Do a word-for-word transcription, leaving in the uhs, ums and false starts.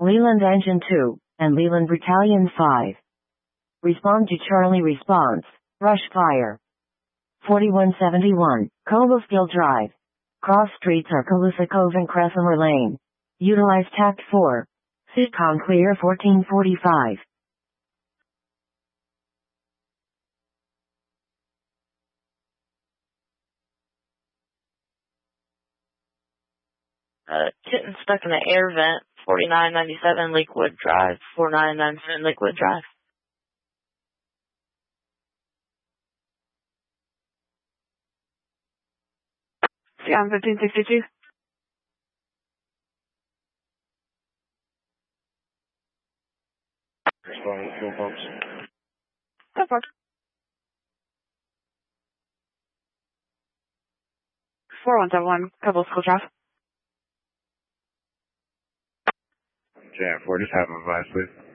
Leland Engine two, and Leland Battalion five. Respond to Charlie response. Rush fire. forty-one seventy-one, Cobleskill Drive. Cross streets are Calusa Cove and Cressemer Lane. Utilize Tact four. Sitcom clear fourteen forty-five. Uh, kitten stuck in the air vent, forty-nine ninety-seven Lakewood Drive, forty-nine ninety-seven Lakewood Drive. Yeah, I'm fifteen sixty-two. Respond fuel pumps. That's fine. four one seven one, Cobleskill Drive. Jan four, just have a advice, please.